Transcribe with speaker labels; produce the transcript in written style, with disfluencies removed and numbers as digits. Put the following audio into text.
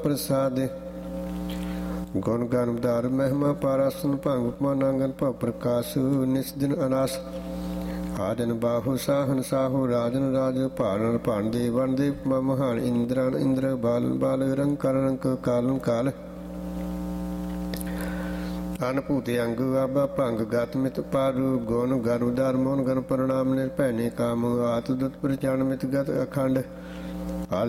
Speaker 1: ਪ੍ਰਸਾਦਿ। ਗੁਣ ਗਨ ਧਾਰ ਮਹਿਮਾ ਪਾਰਾਸਨ ਭੰਗ ਉਪਮਾਨਾਂਗਨ ਭਵ ਪ੍ਰਕਾਸ਼ ਨਿਸ ਦਿਨ ਅਨਾਸ। ਆਜਨ ਬਾਹੂ ਸਾਹਨ ਸਾਹੂ ਰਾਜਨ ਰਾਜ ਭਾਰਨ ਭਾਣ ਦੇ ਵਣ ਦੇ ਮਹਾਨ ਇੰਦਰਨ ਇੰਦਰ ਬਾਲਨ ਬਾਲ ਰੰਗ ਕਰੰਕ ਕਾਲਨ ਕਾਲ। ਅਨਭੂਤ ਅੰਗ ਆਬਾ ਭੰਗ ਗਤ ਮਿਤ ਪਾਰੂ ਗੁਣ ਗਨ ਉਦਾਰ ਮੋਹਨ ਗਨ ਪ੍ਰਣਾਮ ਨਿਰਭੈ ਨੇ ਕਾਮ ਆਤ ਦੁਤ ਪ੍ਰਚਾਨ ਮਿਤ ਗਤ ਅਖੰਡ।